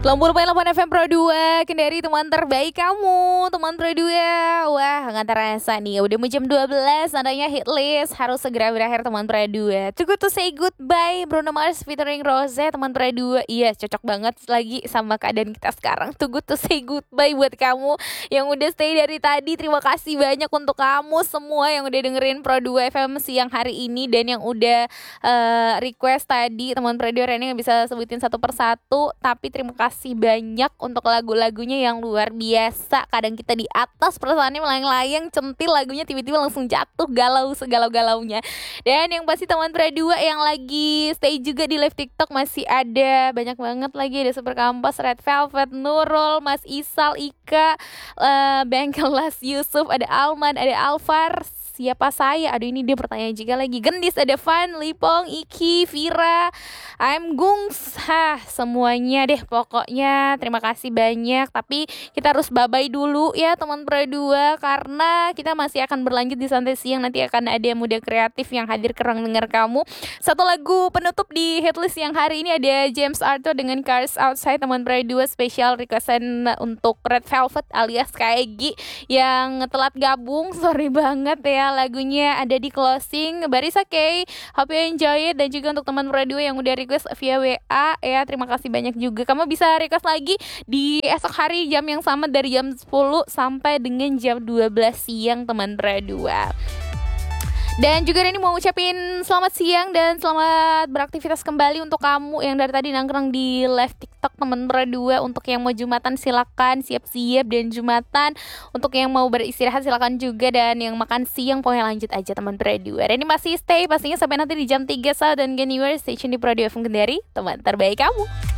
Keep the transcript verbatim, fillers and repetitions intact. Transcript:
sembilan puluh koma delapan F M Pro dua Kendari, teman terbaik kamu, teman Pro dua. Wah, nggak terasa nih, udah mau jam dua belas, nadanya hit list harus segera berakhir, teman Pro dua. Too Good To Say Goodbye, Bruno Mars featuring Rose, teman Pro dua. Iya, cocok banget lagi sama keadaan kita sekarang. Too Good To Say Goodbye buat kamu yang udah stay dari tadi. Terima kasih banyak untuk kamu semua yang udah dengerin Pro dua F M siang hari ini, dan yang udah uh, request tadi, teman Pro dua. Reni nggak bisa sebutin satu persatu, tapi terima kasih Kasih banyak untuk lagu-lagunya yang luar biasa. Kadang kita di atas perasaannya melayang-layang, centil lagunya tiba-tiba langsung jatuh, galau segalau-galaunya. Dan yang pasti teman Pra dua yang lagi stay juga di live TikTok masih ada banyak banget lagi. Ada Super Kampas, Red Velvet, Nurul, Mas Isal, Ika, uh, Bengkelas, Yusuf, ada Alman, ada Alvar. Siapa saya? Aduh, ini dia pertanyaan juga lagi. Gendis, ada Van, Lipong, Iki, Vira, I'm Gungs. Hah, semuanya deh pokoknya. Terima kasih banyak. Tapi kita harus bye-bye dulu ya teman Pro dua, karena kita masih akan berlanjut di Santai Siang. Nanti akan ada Muda Kreatif yang hadir ke ruang dengar kamu. Satu lagu penutup di hitlist yang hari ini ada James Arthur dengan Cars Outside, teman Pro dua. Spesial requestan untuk Red Velvet alias Kaegi yang telat gabung. Sorry banget ya. Lagunya ada di closing. Barisa K, hope you enjoy it. Dan juga untuk teman radio yang udah request via W A ya, terima kasih banyak juga. Kamu bisa request lagi di esok hari jam yang sama dari jam sepuluh sampai dengan jam dua belas siang teman radio. Dan juga Reni mau ucapin selamat siang dan selamat beraktivitas kembali untuk kamu yang dari tadi nangkrang di live TikTok teman dua. Untuk yang mau Jumatan silakan siap-siap, dan Jumatan untuk yang mau beristirahat silakan juga, dan yang makan siang pokoknya lanjut aja teman dua. Reni masih stay pastinya sampai nanti di jam tiga. Saat dan January Station di Pro dua F M Kendari, teman terbaik kamu.